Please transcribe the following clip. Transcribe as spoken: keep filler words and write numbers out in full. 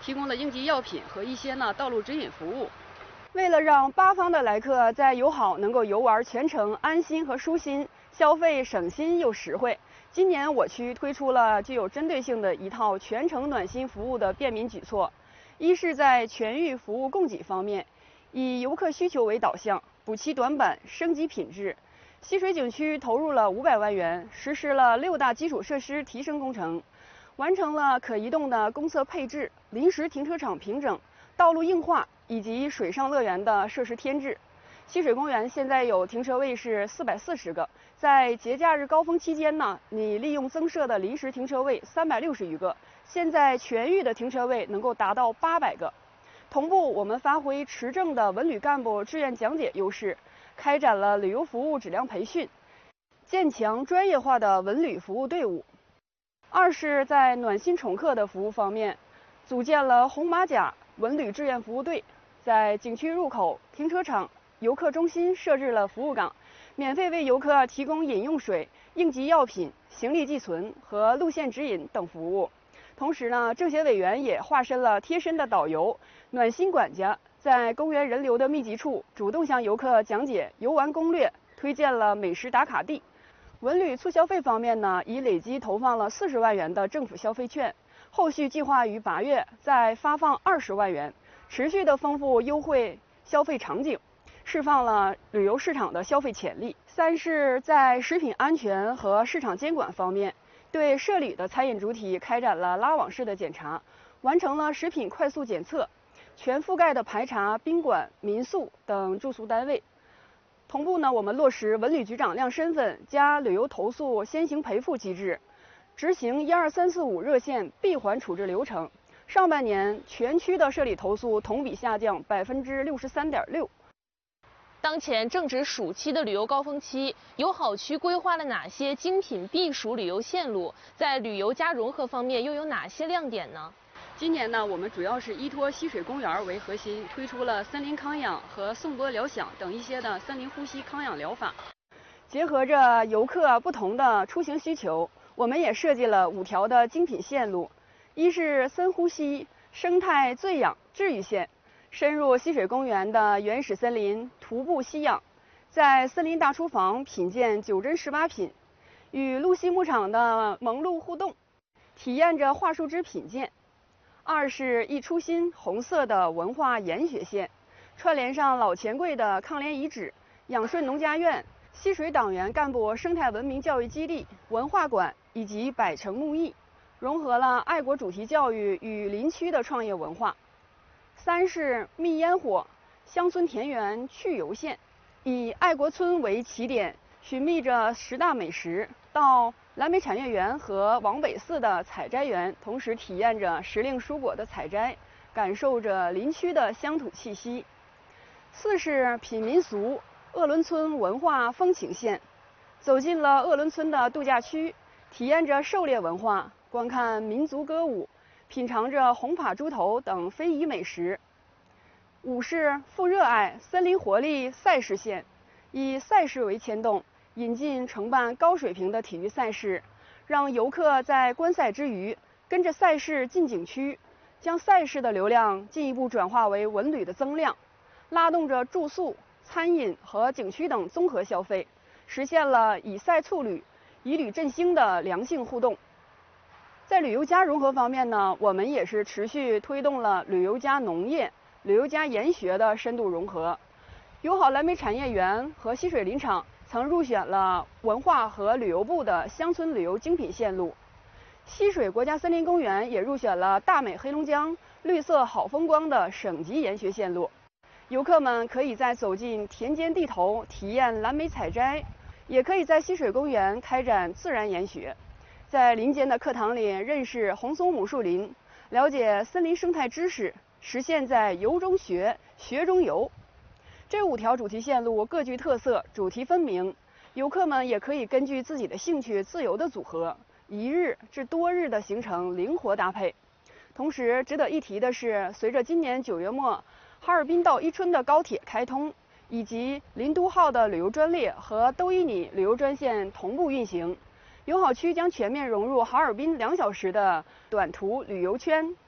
提供了应急药品和一些呢道路指引服务。 为了让八方的来客在友好能够游玩全程安心和舒心，消费省心又实惠，今年我区推出了具有针对性的一套全程暖心服务的便民举措。一是在全域服务供给方面，以游客需求为导向，补齐短板，升级品质。西水景区投入了五百万元，实施了六大基础设施提升工程，完成了可移动的公厕配置、临时停车场平整、道路硬化以及水上乐园的设施添置。西水公园现在有停车位是四百四十个，在节假日高峰期间呢，你利用增设的临时停车位三百六十余个，现在全域的停车位能够达到八百个。同步，我们发挥持证的文旅干部志愿讲解优势，开展了旅游服务质量培训，建强专业化的文旅服务队伍。二是，在暖心宠客的服务方面，组建了红马甲文旅志愿服务队，在景区入口、停车场、游客中心设置了服务岗，免费为游客提供饮用水、应急药品、行李寄存和路线指引等服务。同时呢，政协委员也化身了贴身的导游、暖心管家，在公园人流的密集处，主动向游客讲解游玩攻略，推荐了美食打卡地。文旅促消费方面呢，已累计投放了四十万元的政府消费券，后续计划于八月再发放二十万元，持续的丰富优惠消费场景，释放了旅游市场的消费潜力。三是，在食品安全和市场监管方面，对涉旅的餐饮主体开展了拉网式的检查，完成了食品快速检测，全覆盖的排查宾馆、民宿等住宿单位。同步呢，我们落实文旅局长亮身份加旅游投诉先行赔付机制，执行一二三四五热线闭环处置流程。上半年全区的涉旅投诉同比下降百分之六十三点六。 当前正值暑期的旅游高峰期，友好区规划了哪些精品避暑旅游线路？在旅游加融合方面又有哪些亮点呢？ 今年呢，我们主要是依托西水公园为核心，推出了森林康养和颂钵疗响等一些的森林呼吸康养疗法。 结合着游客不同的出行需求，我们也设计了五条的精品线路。一是森呼吸生态醉养治愈线，深入西水公园的原始森林，徒步吸氧，在森林大厨房品鉴九珍十八品，与露西牧场的萌鹿互动，体验着桦树枝品鉴。二是一初心红色的文化研学线，串联上老钱柜的抗联遗址、养顺农家院、西水党员干部生态文明教育基地、文化馆以及百城木艺，融合了爱国主题教育与林区的创业文化。三是蜜烟火乡村田园趣游线，以爱国村为起点，寻觅着十大美食，到蓝莓产业园和王北寺的采摘园，同时体验着时令蔬果的采摘，感受着林区的乡土气息。四是品民俗鄂伦村文化风情线，走进了鄂伦村的度假区，体验着狩猎文化，观看民族歌舞，品尝着红扒猪头等非遗美食。五是富热爱森林活力赛事线，以赛事为牵动，引进承办高水平的体育赛事，让游客在观赛之余跟着赛事进景区，将赛事的流量进一步转化为文旅的增量，拉动着住宿、餐饮和景区等综合消费，实现了以赛促旅、以旅振兴的良性互动。在旅游加融合方面呢，我们也是持续推动了旅游加农业、旅游加研学的深度融合。友好蓝莓产业园和西水林场曾入选了文化和旅游部的乡村旅游精品线路，西水国家森林公园也入选了大美黑龙江绿色好风光的省级研学线路。游客们可以在走进田间地头体验蓝莓采摘，也可以在西水公园开展自然研学，在林间的课堂里认识红松母树林，了解森林生态知识，实现在游中学、学中游。这五条主题线路各具特色，主题分明，游客们也可以根据自己的兴趣自由的组合，一日至多日的行程灵活搭配。同时值得一提的是，随着今年九月末哈尔滨到伊春的高铁开通，以及林都号的旅游专列和都伊尼旅游专线同步运行，友好区将全面融入哈尔滨两小时的短途旅游圈。